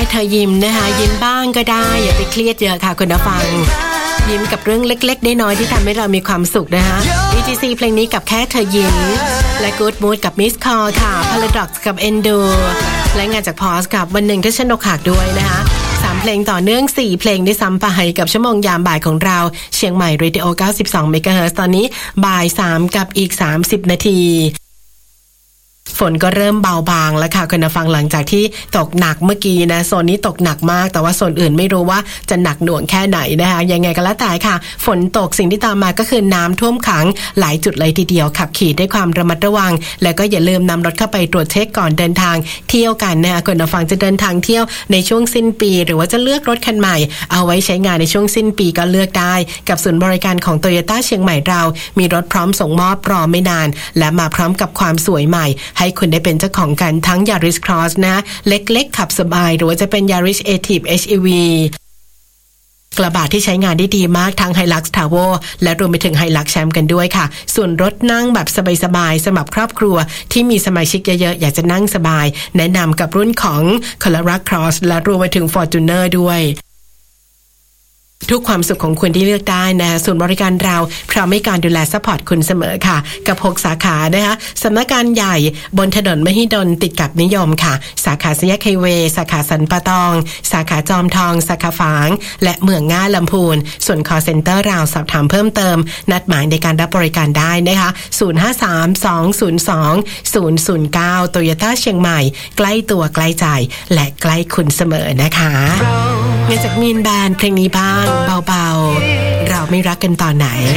เธอยิ้มนะคะยิ้มบ้างก็ได้อย่าไปเครียดเยอะค่ะคุณผู้ฟังยิ้มกับเรื่องเล็กๆน้อยๆที่ทำให้เรามีความสุขนะคะ ETC เพลงนี้กับแค่เธอยิ้มและ Good Mood กับ Miss Call ค่ะ Paradox กับ Endo และงานจาก Pause กับวันหนึ่งที่ฉันอกหักด้วยนะคะ3เพลงต่อเนื่อง4เพลงได้ซ้ำไปกับชั่วโมงยามบ่ายของเราเชียงใหม่ Radio 92 MHz ตอนนี้บ่าย3กับอีก30นาทีฝนก็เริ่มเบาบางแล้วค่ะคุณผู้ฟังหลังจากที่ตกหนักเมื่อกี้นะโซนนี้ตกหนักมากแต่ว่าโซนอื่นไม่รู้ว่าจะหนักหน่วงแค่ไหนนะคะยังไงก็แล้วแต่ค่ะฝนตกสิ่งที่ตามมาก็คือน้ำท่วมขังหลายจุดเลยทีเดียวขับขี่ด้วยความระมัดระวังแล้วก็อย่าลืมนำรถเข้าไปตรวจเช็คก่อนเดินทางเที่ยวกันนะคะคุณผู้ฟังจะเดินทางเที่ยวในช่วงสิ้นปีหรือว่าจะเลือกรถคันใหม่เอาไว้ใช้งานในช่วงสิ้นปีก็เลือกได้กับศูนย์บริการของ Toyota เชียงใหม่เรามีรถพร้อมส่งมอบรอไม่นานและมาพร้อมกับความสวยใหม่ให้คุณได้เป็นเจ้าของกันทั้ง Yaris Cross นะเล็กๆขับสบายหรือว่าจะเป็น Yaris Active HEV กระบะที่ใช้งานได้ดีมากทั้ง Hilux Travel และรวมไปถึง Hilux Champ กันด้วยค่ะส่วนรถนั่งแบบสบายๆสำหรับครอบครัวที่มีสมาชิกเยอะๆอยากจะนั่งสบายแนะนำกับรุ่นของ Corolla Cross และรวมไปถึง Fortuner ด้วยทุกความสุขของคุณที่เลือกได้นะศูนย์บริการเราพร้อมให้การดูแลซัพพอร์ตคุณเสมอค่ะกับ6สาขานะคะสำนักงานใหญ่บนถนนมหิดลติดกับนิยมค่ะสาขาสยามไฮเวย์สาขาสันปะตองสาขาจอมทองสาขาฝางและเมืองง่าลำพูนส่วน call center เราสอบถามเพิ่มเติมนัดหมายในการรับบริการได้นะคะ053-202-009 Toyota เชียงใหม่ใกล้ตัวใกล้ใจและใกล้คุณเสมอนะคะเงินจากมีนแบนเพลงนี้บ้างเบาๆเราไม่รักกันตอนไหน